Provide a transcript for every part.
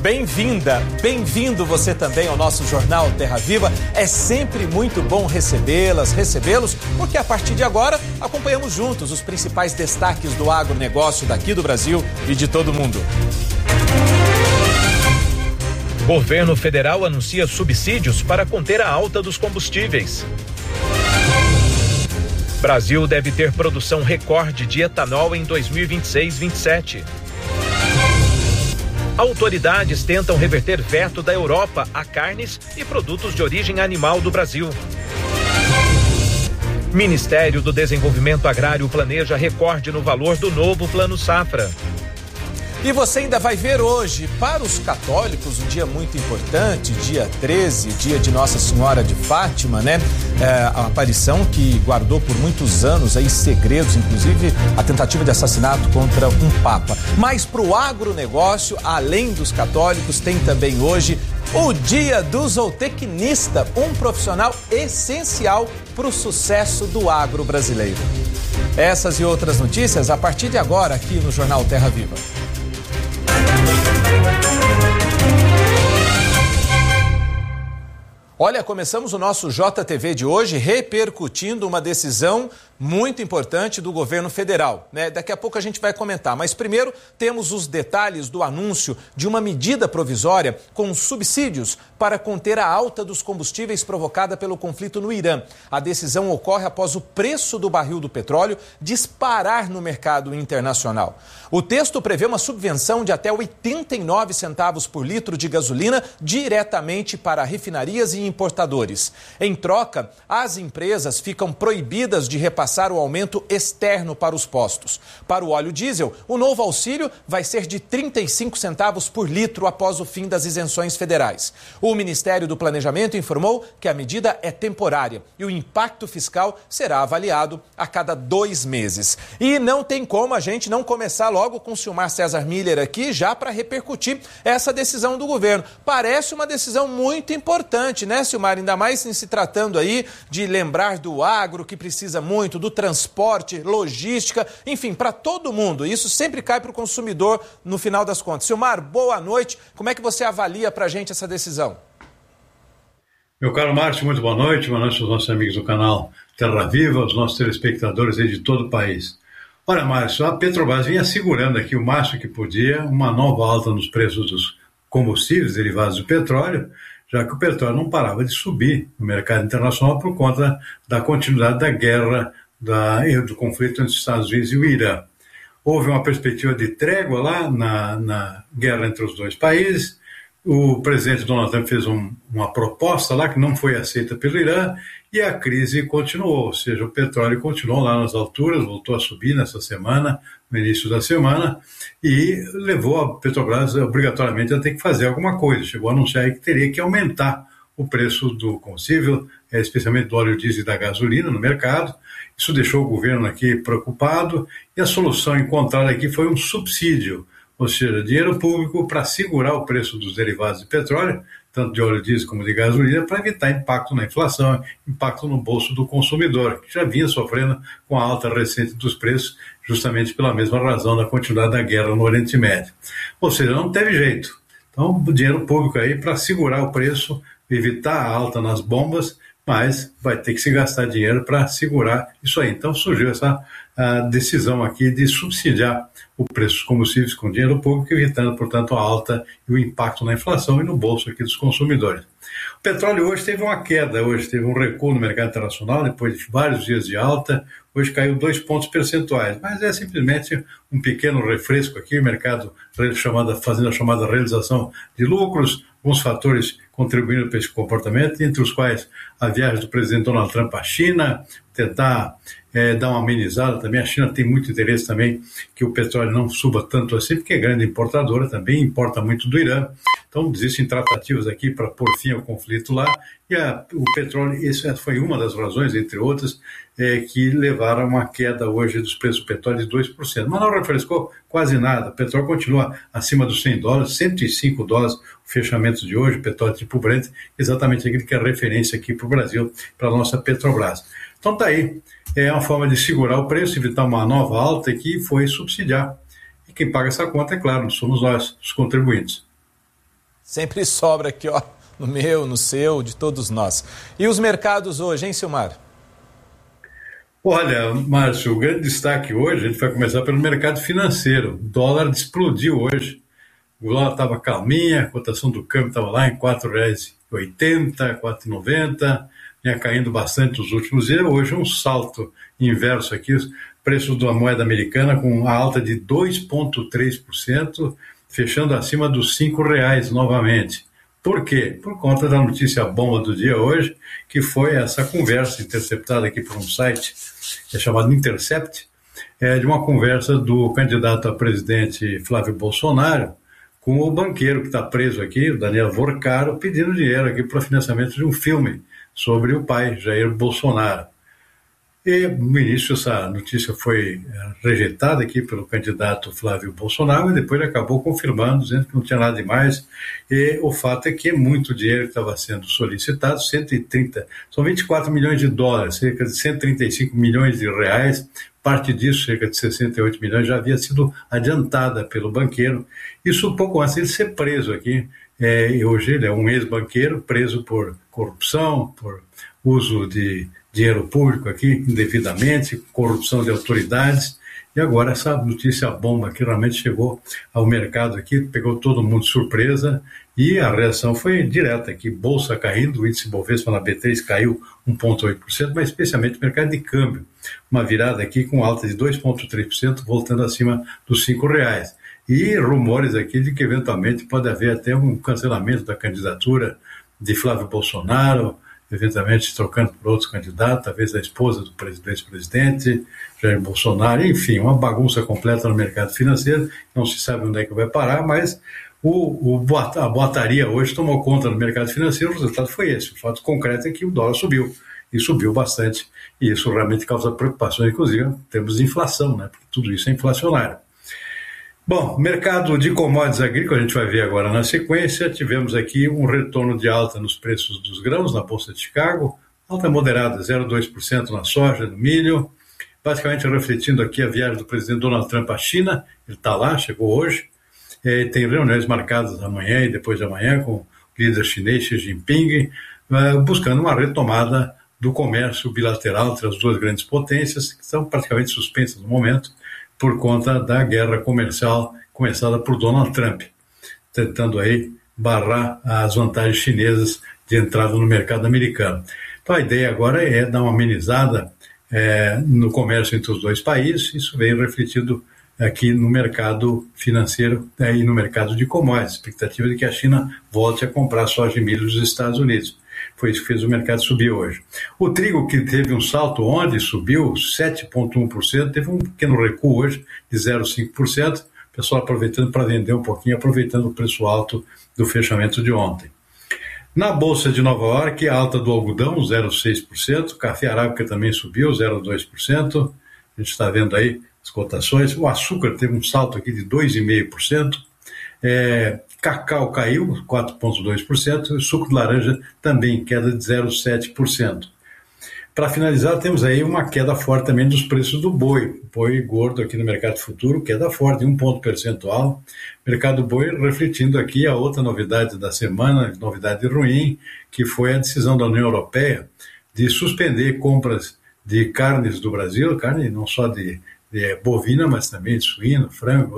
bem-vinda, bem-vindo você também ao nosso Jornal Terra Viva. É sempre muito bom recebê-los, porque a partir de agora acompanhamos juntos os principais destaques do agronegócio daqui do Brasil e de todo o mundo. Governo federal anuncia subsídios para conter a alta dos combustíveis. Brasil deve ter produção recorde de etanol em 2026-27. Autoridades tentam reverter veto da Europa a carnes e produtos de origem animal do Brasil. Ministério do Desenvolvimento Agrário planeja recorde no valor do novo Plano Safra. E você ainda vai ver hoje, para os católicos, um dia muito importante, dia 13, dia de Nossa Senhora de Fátima, né? A aparição que guardou por muitos anos aí segredos, inclusive a tentativa de assassinato contra um papa. Mas para o agronegócio, além dos católicos, tem também hoje o Dia do Zootecnista, um profissional essencial para o sucesso do agro brasileiro. Essas e outras notícias a partir de agora aqui no Jornal Terra Viva. Olha, começamos o nosso JTV de hoje repercutindo uma decisão muito importante do governo federal, né? Daqui a pouco a gente vai comentar, mas primeiro temos os detalhes do anúncio de uma medida provisória com subsídios para conter a alta dos combustíveis provocada pelo conflito no Irã. A decisão ocorre após o preço do barril do petróleo disparar no mercado internacional. O texto prevê uma subvenção de até 89 centavos por litro de gasolina diretamente para refinarias e importadores. Em troca, as empresas ficam proibidas de repassar o aumento externo para os postos. Para o óleo diesel, o novo auxílio vai ser de 35 centavos por litro após o fim das isenções federais. O Ministério do Planejamento informou que a medida é temporária e o impacto fiscal será avaliado a cada 2 meses. E não tem como a gente não começar logo com o Silmar César Miller aqui já para repercutir essa decisão do governo. Parece uma decisão muito importante, né, Silmar? Ainda mais em se tratando aí de lembrar do agro que precisa muito, do transporte, logística, enfim, para todo mundo. Isso sempre cai para o consumidor no final das contas. Silmar, boa noite. Como é que você avalia para a gente essa decisão? Meu caro Márcio, muito boa noite aos nossos amigos do canal Terra Viva, aos nossos telespectadores aí de todo o país. Olha, Márcio, a Petrobras vinha segurando aqui o máximo que podia uma nova alta nos preços dos combustíveis derivados do petróleo, já que o petróleo não parava de subir no mercado internacional por conta da continuidade da guerra, do conflito entre os Estados Unidos e o Irã. Houve uma perspectiva de trégua lá na guerra entre os dois países. O presidente Donald Trump fez uma proposta lá que não foi aceita pelo Irã e a crise continuou, ou seja, o petróleo continuou lá nas alturas, voltou a subir nessa semana, no início da semana, e levou a Petrobras obrigatoriamente a ter que fazer alguma coisa. Chegou a anunciar que teria que aumentar o preço do combustível, especialmente do óleo diesel e da gasolina no mercado. Isso deixou o governo aqui preocupado e a solução encontrada aqui foi um subsídio, ou seja, dinheiro público para segurar o preço dos derivados de petróleo, tanto de óleo diesel como de gasolina, para evitar impacto na inflação, impacto no bolso do consumidor, que já vinha sofrendo com a alta recente dos preços, justamente pela mesma razão da continuidade da guerra no Oriente Médio. Ou seja, não teve jeito. Então, o dinheiro público aí para segurar o preço, evitar a alta nas bombas, mas vai ter que se gastar dinheiro para segurar isso aí. Então surgiu essa decisão aqui de subsidiar o preço dos combustíveis com dinheiro público, evitando, portanto, a alta e o impacto na inflação e no bolso aqui dos consumidores. O petróleo hoje teve uma queda, hoje teve um recuo no mercado internacional, depois de vários dias de alta, hoje caiu 2 pontos percentuais, mas é simplesmente um pequeno refresco aqui, o mercado fazendo a chamada realização de lucros, alguns fatores contribuindo para esse comportamento, entre os quais a viagem do presidente Donald Trump à China, tentar dar uma amenizada também. A China tem muito interesse também que o petróleo não suba tanto assim, porque é grande importadora, também importa muito do Irã. Então, existem tratativas aqui para pôr fim ao conflito lá, e o petróleo, essa foi uma das razões, entre outras, que levaram a uma queda hoje dos preços do petróleo de 2%. Mas não refrescou quase nada. O petróleo continua acima dos $100, $105 o fechamento de hoje, o petróleo tipo Brent, exatamente aquele que é referência aqui para o Brasil, para a nossa Petrobras. Então está aí, é uma forma de segurar o preço, evitar uma nova alta que foi subsidiar. E quem paga essa conta, é claro, somos nós, os contribuintes. Sempre sobra aqui, ó, no meu, no seu, de todos nós. E os mercados hoje, hein, Silmar? Olha, Márcio, o grande destaque hoje, a gente vai começar pelo mercado financeiro. O dólar explodiu hoje. O dólar estava calminha, a cotação do câmbio estava lá em R$ 4,80, R$ 4,90, vinha caindo bastante nos últimos dias. Hoje um salto inverso aqui, os preços da moeda americana com uma alta de 2,3%, fechando acima dos R$ 5,00 novamente. Por quê? Por conta da notícia bomba do dia hoje, que foi essa conversa interceptada aqui por um site que é chamado Intercept, de uma conversa do candidato a presidente Flávio Bolsonaro com o banqueiro que está preso aqui, o Daniel Vorcaro, pedindo dinheiro aqui para o financiamento de um filme sobre o pai, Jair Bolsonaro. E, no início, essa notícia foi rejeitada aqui pelo candidato Flávio Bolsonaro, e depois ele acabou confirmando, dizendo que não tinha nada demais. E o fato é que é muito dinheiro que estava sendo solicitado, 130, são 24 milhões de dólares, cerca de 135 milhões de reais. Parte disso, cerca de 68 milhões, já havia sido adiantada pelo banqueiro. Isso pouco antes de ele ser preso aqui. E hoje ele é um ex-banqueiro preso por corrupção, por uso de dinheiro público aqui indevidamente, corrupção de autoridades. E agora essa notícia bomba que realmente chegou ao mercado aqui, pegou todo mundo de surpresa, e a reação foi direta aqui, bolsa caindo, o índice Bovespa na B3 caiu 1,8%, mas especialmente o mercado de câmbio, uma virada aqui com alta de 2,3%, voltando acima dos R$ 5,00. E rumores aqui de que eventualmente pode haver até um cancelamento da candidatura de Flávio Bolsonaro, eventualmente trocando por outros candidatos, talvez a esposa do ex-presidente, Jair Bolsonaro, enfim, uma bagunça completa no mercado financeiro, não se sabe onde é que vai parar, mas a boataria hoje tomou conta do mercado financeiro, o resultado foi esse. O fato concreto é que o dólar subiu, e subiu bastante, e isso realmente causa preocupação, inclusive em termos de inflação, né? Porque tudo isso é inflacionário. Bom, mercado de commodities agrícolas, a gente vai ver agora na sequência. Tivemos aqui um retorno de alta nos preços dos grãos na Bolsa de Chicago, alta moderada, 0,2% na soja, no milho, basicamente refletindo aqui a viagem do presidente Donald Trump à China. Ele está lá, chegou hoje, tem reuniões marcadas amanhã e depois de amanhã com o líder chinês Xi Jinping, buscando uma retomada do comércio bilateral entre as duas grandes potências, que estão praticamente suspensas no momento, por conta da guerra comercial começada por Donald Trump, tentando aí barrar as vantagens chinesas de entrada no mercado americano. Então a ideia agora é dar uma amenizada no comércio entre os dois países. Isso veio refletido aqui no mercado financeiro e no mercado de commodities, expectativa de que a China volte a comprar soja e milho dos Estados Unidos. Foi isso que fez o mercado subir hoje. O trigo, que teve um salto ontem, subiu 7,1%, teve um pequeno recuo hoje de 0,5%, o pessoal aproveitando para vender um pouquinho, aproveitando o preço alto do fechamento de ontem. Na Bolsa de Nova York, a alta do algodão, 0,6%, café arábica também subiu, 0,2%, a gente está vendo aí as cotações. O açúcar teve um salto aqui de 2,5%, cacau caiu 4,2%, e o suco de laranja também queda de 0,7%. Para finalizar, temos aí uma queda forte também dos preços do boi gordo aqui no mercado futuro, queda forte de 1 ponto percentual. Mercado boi refletindo aqui a outra novidade da semana, novidade ruim, que foi a decisão da União Europeia de suspender compras de carnes do Brasil, carne não só de bovina, mas também de suíno, frango,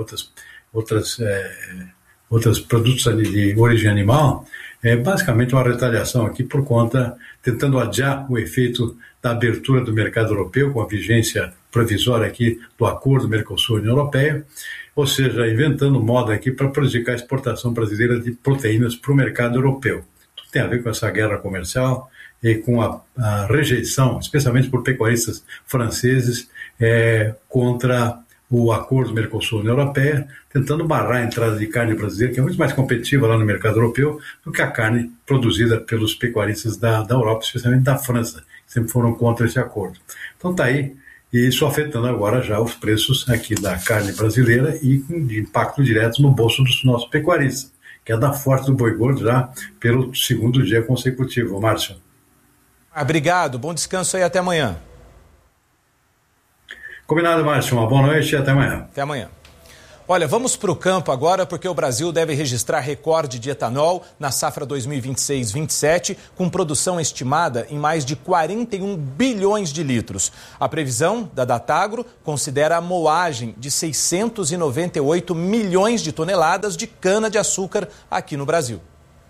outros produtos de origem animal. Basicamente uma retaliação aqui por conta, tentando adiar o efeito da abertura do mercado europeu com a vigência provisória aqui do acordo Mercosul-União Europeia, ou seja, inventando moda aqui para prejudicar a exportação brasileira de proteínas para o mercado europeu. Tudo tem a ver com essa guerra comercial e com a rejeição, especialmente por pecuaristas franceses, contra o acordo Mercosul-União Europeia, tentando barrar a entrada de carne brasileira, que é muito mais competitiva lá no mercado europeu do que a carne produzida pelos pecuaristas da Europa, especialmente da França, que sempre foram contra esse acordo. Então está aí, e isso afetando agora já os preços aqui da carne brasileira e com impacto direto no bolso dos nossos pecuaristas, queda forte do boi gordo já pelo segundo dia consecutivo. Márcio. Obrigado, bom descanso aí, até amanhã. Combinado, Márcio. Uma boa noite e até amanhã. Até amanhã. Olha, vamos para o campo agora, porque o Brasil deve registrar recorde de etanol na safra 2026-27, com produção estimada em mais de 41 bilhões de litros. A previsão da Datagro considera a moagem de 698 milhões de toneladas de cana-de-açúcar aqui no Brasil.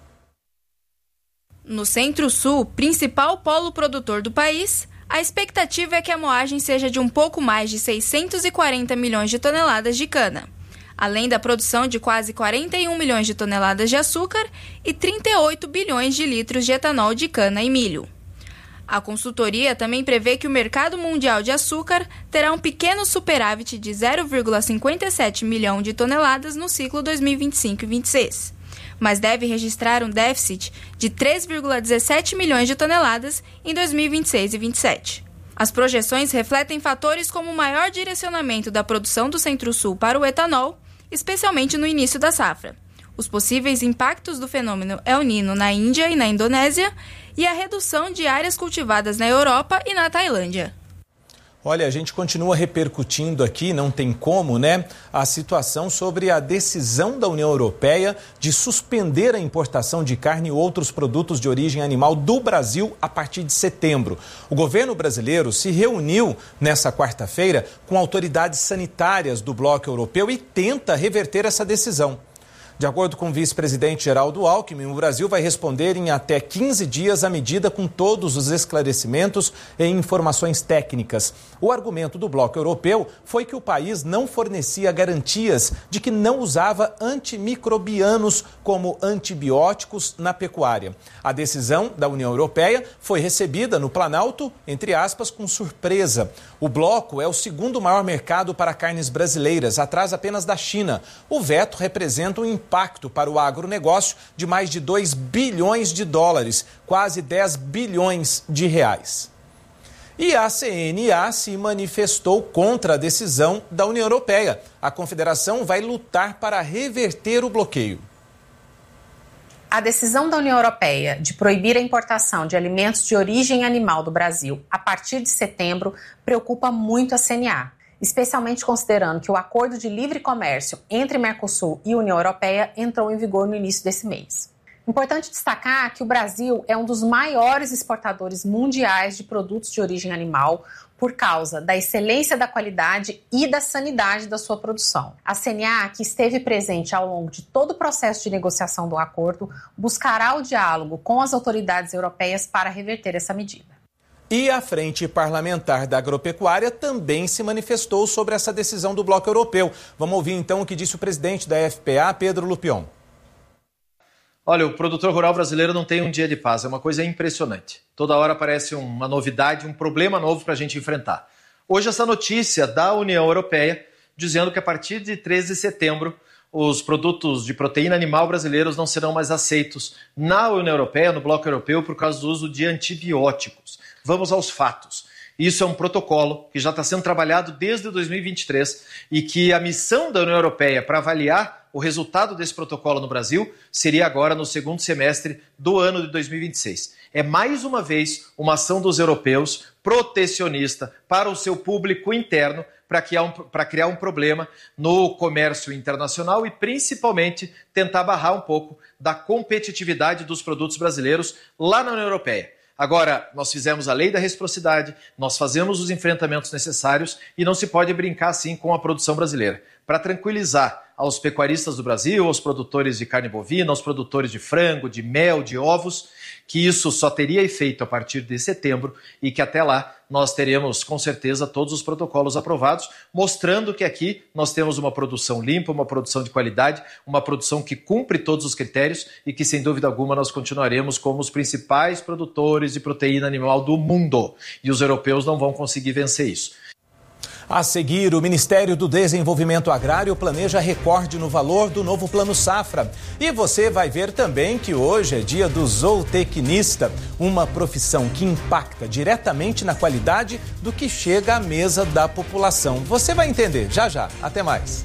No Centro-Sul, principal polo produtor do país, a expectativa é que a moagem seja de um pouco mais de 640 milhões de toneladas de cana, além da produção de quase 41 milhões de toneladas de açúcar e 38 bilhões de litros de etanol de cana e milho. A consultoria também prevê que o mercado mundial de açúcar terá um pequeno superávit de 0,57 milhão de toneladas no ciclo 2025 e 26, mas deve registrar um déficit de 3,17 milhões de toneladas em 2026 e 27. As projeções refletem fatores como o maior direcionamento da produção do Centro-Sul para o etanol, especialmente no início da safra, os possíveis impactos do fenômeno El Niño na Índia e na Indonésia e a redução de áreas cultivadas na Europa e na Tailândia. Olha, a gente continua repercutindo aqui, não tem como, né, a situação sobre a decisão da União Europeia de suspender a importação de carne e outros produtos de origem animal do Brasil a partir de setembro. O governo brasileiro se reuniu nessa quarta-feira com autoridades sanitárias do bloco europeu e tenta reverter essa decisão. De acordo com o vice-presidente Geraldo Alckmin, o Brasil vai responder em até 15 dias à medida com todos os esclarecimentos e informações técnicas. O argumento do bloco europeu foi que o país não fornecia garantias de que não usava antimicrobianos como antibióticos na pecuária. A decisão da União Europeia foi recebida no Planalto, entre aspas, com surpresa. O bloco é o segundo maior mercado para carnes brasileiras, atrás apenas da China. O veto representa um impacto para o agronegócio de mais de 2 bilhões de dólares, quase 10 bilhões de reais. E a CNA se manifestou contra a decisão da União Europeia. A confederação vai lutar para reverter o bloqueio. A decisão da União Europeia de proibir a importação de alimentos de origem animal do Brasil a partir de setembro preocupa muito a CNA, especialmente considerando que o Acordo de Livre Comércio entre Mercosul e União Europeia entrou em vigor no início desse mês. Importante destacar que o Brasil é um dos maiores exportadores mundiais de produtos de origem animal por causa da excelência da qualidade e da sanidade da sua produção. A CNA, que esteve presente ao longo de todo o processo de negociação do acordo, buscará o diálogo com as autoridades europeias para reverter essa medida. E a Frente Parlamentar da Agropecuária também se manifestou sobre essa decisão do bloco europeu. Vamos ouvir então o que disse o presidente da FPA, Pedro Lupion. Olha, o produtor rural brasileiro não tem um dia de paz, é uma coisa impressionante. Toda hora aparece uma novidade, um problema novo para a gente enfrentar. Hoje essa notícia da União Europeia dizendo que a partir de 13 de setembro os produtos de proteína animal brasileiros não serão mais aceitos na União Europeia, no bloco europeu, por causa do uso de antibióticos. Vamos aos fatos. Isso é um protocolo que já está sendo trabalhado desde 2023 e que a missão da União Europeia para avaliar o resultado desse protocolo no Brasil seria agora no segundo semestre do ano de 2026. É mais uma vez uma ação dos europeus protecionista para o seu público interno para criar um problema no comércio internacional e principalmente tentar barrar um pouco da competitividade dos produtos brasileiros lá na União Europeia. Agora, nós fizemos a lei da reciprocidade, nós fazemos os enfrentamentos necessários e não se pode brincar assim com a produção brasileira. Para tranquilizar aos pecuaristas do Brasil, aos produtores de carne bovina, aos produtores de frango, de mel, de ovos, que isso só teria efeito a partir de setembro e que até lá nós teremos com certeza todos os protocolos aprovados, mostrando que aqui nós temos uma produção limpa, uma produção de qualidade, uma produção que cumpre todos os critérios e que sem dúvida alguma nós continuaremos como os principais produtores de proteína animal do mundo. E os europeus não vão conseguir vencer isso. A seguir, o Ministério do Desenvolvimento Agrário planeja recorde no valor do novo Plano Safra. E você vai ver também que hoje é dia do zootecnista, uma profissão que impacta diretamente na qualidade do que chega à mesa da população. Você vai entender já já. Até mais.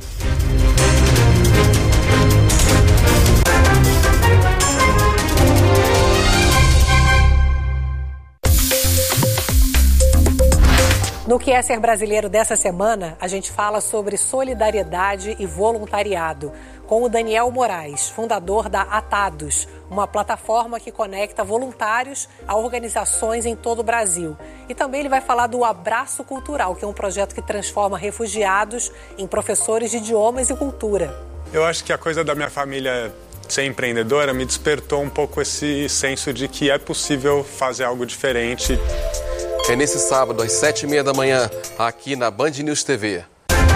No Que é Ser Brasileiro dessa semana, a gente fala sobre solidariedade e voluntariado com o Daniel Moraes, fundador da Atados, uma plataforma que conecta voluntários a organizações em todo o Brasil. E também ele vai falar do Abraço Cultural, que é um projeto que transforma refugiados em professores de idiomas e cultura. Eu acho que a coisa da minha família ser empreendedora me despertou um pouco esse senso de que é possível fazer algo diferente. É nesse sábado, às 7h30 da manhã, aqui na Band News TV.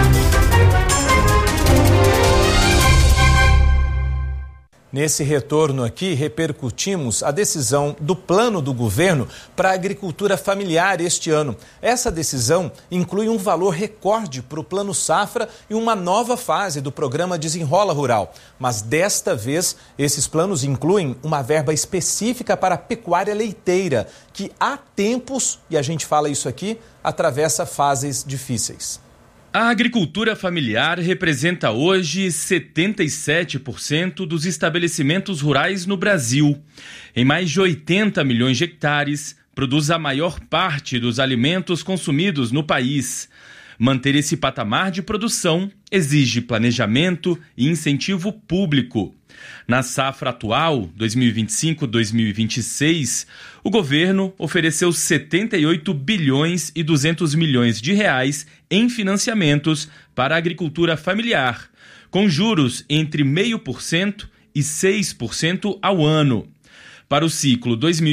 Nesse retorno aqui, repercutimos a decisão do plano do governo para a agricultura familiar este ano. Essa decisão inclui um valor recorde para o Plano Safra e uma nova fase do programa Desenrola Rural. Mas desta vez, esses planos incluem uma verba específica para a pecuária leiteira, que há tempos, e a gente fala isso aqui, atravessa fases difíceis. A agricultura familiar representa hoje 77% dos estabelecimentos rurais no Brasil. Em mais de 80 milhões de hectares, produz a maior parte dos alimentos consumidos no país. Manter esse patamar de produção exige planejamento e incentivo público. Na safra atual, 2025-2026, o governo ofereceu 78 bilhões e 200 milhões de reais em financiamentos para a agricultura familiar, com juros entre 0,5% e 6% ao ano. Para o ciclo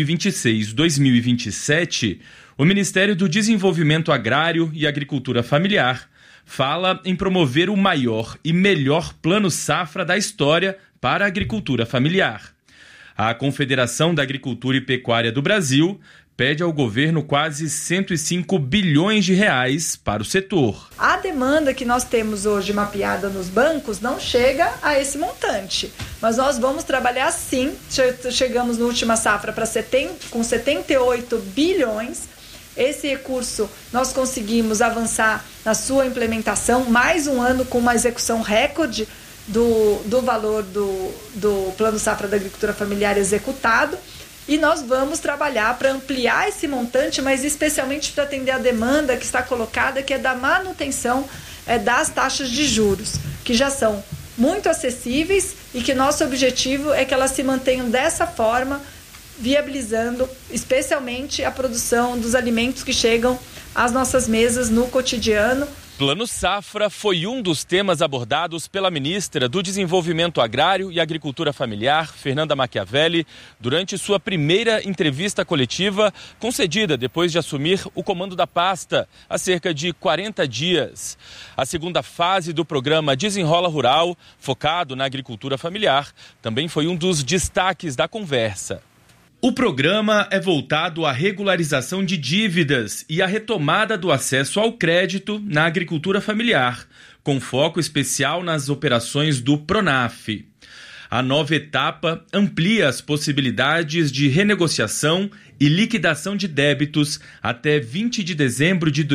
2026-2027, o Ministério do Desenvolvimento Agrário e Agricultura Familiar fala em promover o maior e melhor plano safra da história para a agricultura familiar. A Confederação da Agricultura e Pecuária do Brasil pede ao governo quase 105 bilhões de reais para o setor. A demanda que nós temos hoje mapeada nos bancos não chega a esse montante, mas nós vamos trabalhar sim. Chegamos na última safra com 78 bilhões. Esse recurso nós conseguimos avançar na sua implementação, mais um ano com uma execução recorde do valor do Plano Safra da Agricultura Familiar executado, e nós vamos trabalhar para ampliar esse montante, mas especialmente para atender a demanda que está colocada, que é da manutenção das taxas de juros, que já são muito acessíveis e que nosso objetivo é que elas se mantenham dessa forma, viabilizando especialmente a produção dos alimentos que chegam às nossas mesas no cotidiano. Plano Safra foi um dos temas abordados pela ministra do Desenvolvimento Agrário e Agricultura Familiar, Fernanda Machiavelli, durante sua primeira entrevista coletiva, concedida depois de assumir o comando da pasta há cerca de 40 dias. A segunda fase do programa Desenrola Rural, focado na agricultura familiar, também foi um dos destaques da conversa. O programa é voltado à regularização de dívidas e à retomada do acesso ao crédito na agricultura familiar, com foco especial nas operações do Pronaf. A nova etapa amplia as possibilidades de renegociação e liquidação de débitos até 20 de dezembro de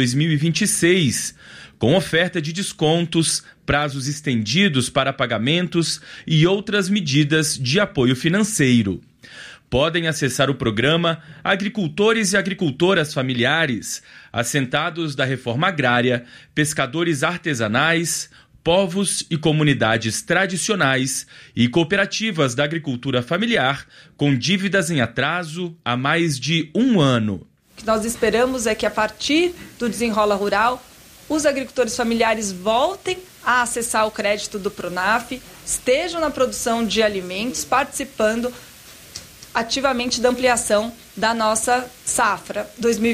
2026, com oferta de descontos, prazos estendidos para pagamentos e outras medidas de apoio financeiro. Podem acessar o programa agricultores e agricultoras familiares, assentados da reforma agrária, pescadores artesanais, povos e comunidades tradicionais e cooperativas da agricultura familiar com dívidas em atraso há mais de um ano. O que nós esperamos é que, a partir do Desenrola Rural, os agricultores familiares voltem a acessar o crédito do Pronaf, estejam na produção de alimentos, participando ativamente da ampliação da nossa safra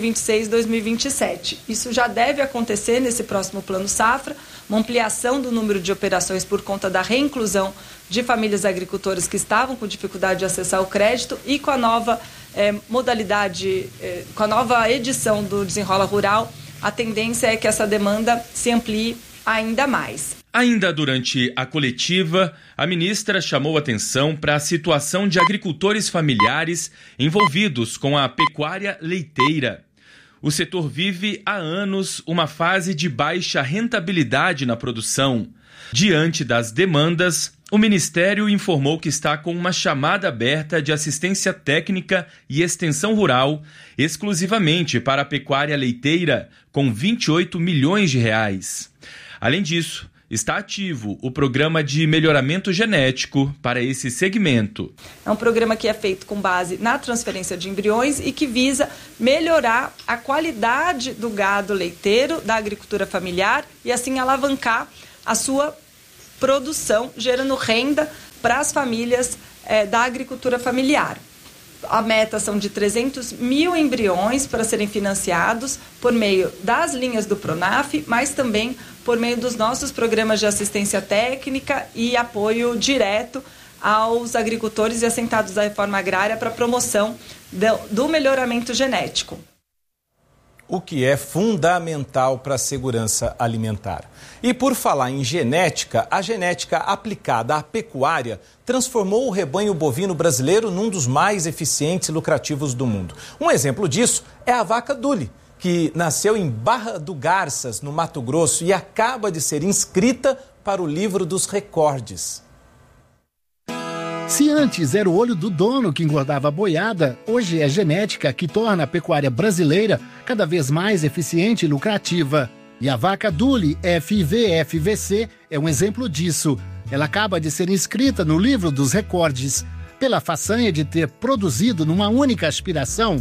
2026-2027. Isso já deve acontecer nesse próximo Plano Safra, uma ampliação do número de operações por conta da reinclusão de famílias agricultoras que estavam com dificuldade de acessar o crédito, e com a nova modalidade, com a nova edição do Desenrola Rural, a tendência é que essa demanda se amplie ainda mais. Ainda durante a coletiva, a ministra chamou atenção para a situação de agricultores familiares envolvidos com a pecuária leiteira. O setor vive há anos uma fase de baixa rentabilidade na produção. Diante das demandas, O Ministério informou que está com uma chamada aberta de assistência técnica e extensão rural exclusivamente para a pecuária leiteira, com 28 milhões de reais. Além disso, está ativo o programa de melhoramento genético para esse segmento. É um programa que é feito com base na transferência de embriões e que visa melhorar a qualidade do gado leiteiro, da agricultura familiar e assim alavancar a sua produção, gerando renda para as famílias da agricultura familiar. A meta são de 300 mil embriões para serem financiados por meio das linhas do Pronaf, mas também por meio dos nossos programas de assistência técnica e apoio direto aos agricultores e assentados da reforma agrária para a promoção do melhoramento genético. O que é fundamental para a segurança alimentar. E por falar em genética, a genética aplicada à pecuária transformou o rebanho bovino brasileiro num dos mais eficientes e lucrativos do mundo. Um exemplo disso é a vaca Duli, que nasceu em Barra do Garças, no Mato Grosso, e acaba de ser inscrita para o livro dos recordes. Se antes era o olho do dono que engordava a boiada, hoje é genética que torna a pecuária brasileira cada vez mais eficiente e lucrativa. E a vaca Duli FIV-FVC é um exemplo disso. Ela acaba de ser inscrita no livro dos recordes pela façanha de ter produzido numa única aspiração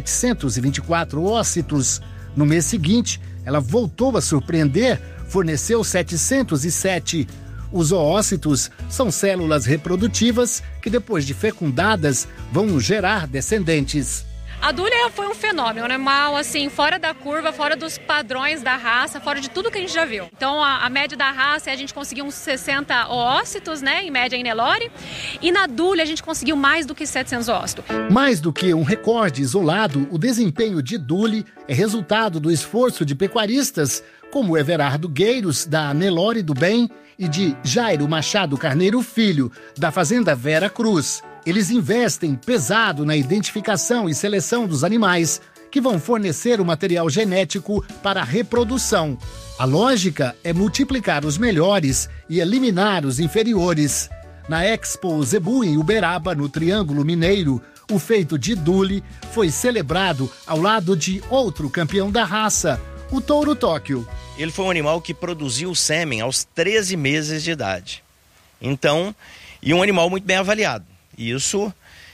724 ócitos. No mês seguinte, ela voltou a surpreender, forneceu 707. Os oócitos são células reprodutivas que, depois de fecundadas, vão gerar descendentes. A Duli foi um fenômeno, um animal assim, fora da curva, fora dos padrões da raça, fora de tudo que a gente já viu. Então a média da raça é a gente conseguiu uns 60 oócitos, né, em média em Nelore, e na Duli a gente conseguiu mais do que 700 ócitos. Mais do que um recorde isolado, o desempenho de Duli é resultado do esforço de pecuaristas como Everardo Gueiros, da Nelore do Bem, e de Jairo Machado Carneiro Filho, da Fazenda Vera Cruz. Eles investem pesado na identificação e seleção dos animais, que vão fornecer o material genético para a reprodução. A lógica é multiplicar os melhores e eliminar os inferiores. Na Expo Zebu, em Uberaba, no Triângulo Mineiro, o feito de Duli foi celebrado ao lado de outro campeão da raça, o Touro Tóquio. Ele foi um animal que produziu sêmen aos 13 meses de idade. Então, e um animal muito bem avaliado. Isso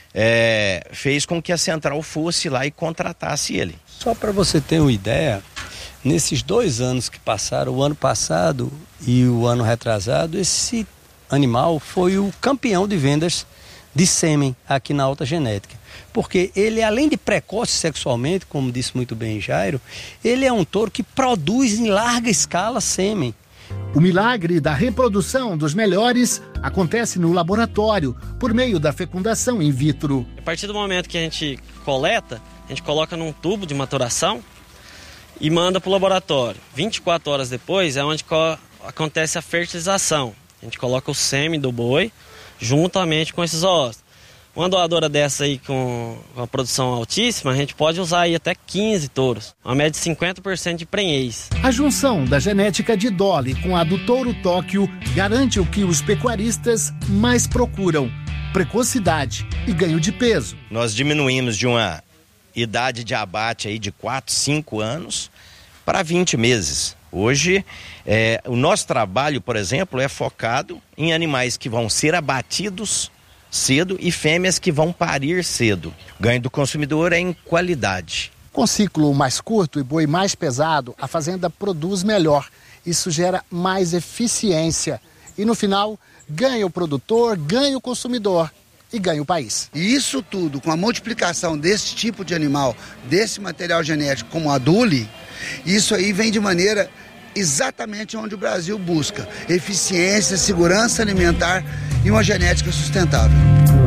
fez com que a Central fosse lá e contratasse ele. Só para você ter uma ideia, nesses 2 anos que passaram, o ano passado e o ano retrasado, esse animal foi o campeão de vendas de sêmen aqui na Alta Genética. Porque ele, além de precoce sexualmente, como disse muito bem Jairo, ele é um touro que produz em larga escala sêmen. O milagre da reprodução dos melhores acontece no laboratório, por meio da fecundação in vitro. A partir do momento que a gente coleta, a gente coloca num tubo de maturação e manda para o laboratório. 24 horas depois é onde acontece a fertilização. A gente coloca o sêmen do boi juntamente com esses ovos. Uma doadora dessa aí com uma produção altíssima, a gente pode usar aí até 15 touros, uma média de 50% de prenhez. A junção da genética de Dolly com a do Touro Tóquio garante o que os pecuaristas mais procuram: precocidade e ganho de peso. Nós diminuímos de uma idade de abate aí de 4, 5 anos para 20 meses. Hoje, o nosso trabalho, por exemplo, é focado em animais que vão ser abatidos cedo e fêmeas que vão parir cedo. O ganho do consumidor é em qualidade. Com ciclo mais curto e boi mais pesado, a fazenda produz melhor. Isso gera mais eficiência. E no final, ganha o produtor, ganha o consumidor e ganha o país. E isso tudo, com a multiplicação desse tipo de animal, desse material genético como a Duli, isso aí vem de maneira exatamente onde o Brasil busca: eficiência, segurança alimentar e uma genética sustentável.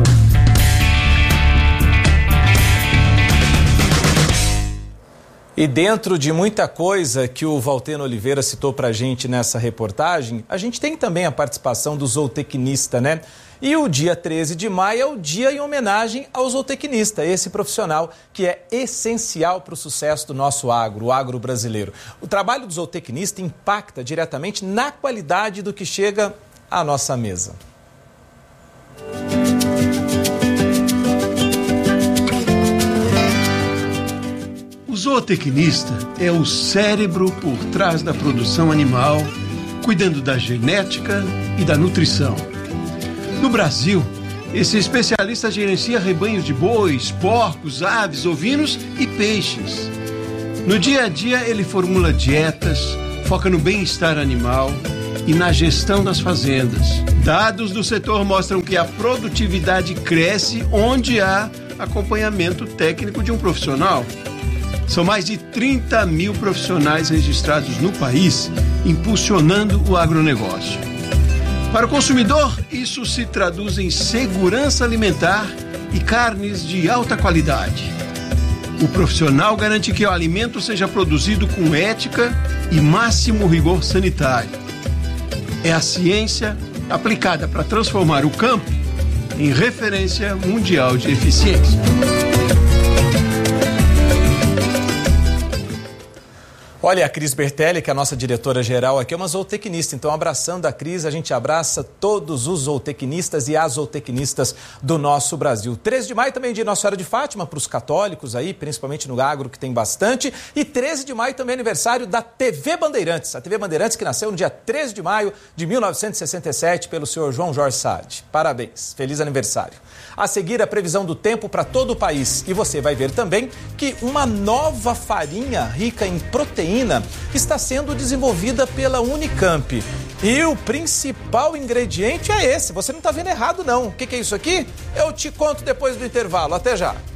E dentro de muita coisa que o Valteno Oliveira citou pra gente nessa reportagem, a gente tem também a participação do zootecnista, né? E o dia 13 de maio é o dia em homenagem ao zootecnista, esse profissional que é essencial para o sucesso do nosso agro, o agro brasileiro. O trabalho do zootecnista impacta diretamente na qualidade do que chega à nossa mesa. zootecnista é o cérebro por trás da produção animal, cuidando da genética e da nutrição. No Brasil, esse especialista gerencia rebanhos de bois, porcos, aves, ovinos e peixes. No dia a dia, ele formula dietas, foca no bem-estar animal e na gestão das fazendas. Dados do setor mostram que a produtividade cresce onde há acompanhamento técnico de um profissional. São mais de 30 mil profissionais registrados no país, impulsionando o agronegócio. Para o consumidor, isso se traduz em segurança alimentar e carnes de alta qualidade. O profissional garante que o alimento seja produzido com ética e máximo rigor sanitário. É a ciência aplicada para transformar o campo em referência mundial de eficiência. Olha, a Cris Bertelli, que é a nossa diretora-geral aqui, é uma zootecnista. Então, abraçando a Cris, a gente abraça todos os zootecnistas e as zootecnistas do nosso Brasil. 13 de maio também é dia Nossa Senhora de Fátima, para os católicos aí, principalmente no agro, que tem bastante. E 13 de maio também é aniversário da TV Bandeirantes. A TV Bandeirantes que nasceu no dia 13 de maio de 1967 pelo senhor João Jorge Saad. Parabéns, feliz aniversário. A seguir, a previsão do tempo para todo o país. E você vai ver também que uma nova farinha rica em proteína está sendo desenvolvida pela Unicamp. E o principal ingrediente é esse. Você não está vendo errado, não. O que é isso aqui? Eu te conto depois do intervalo. Até já.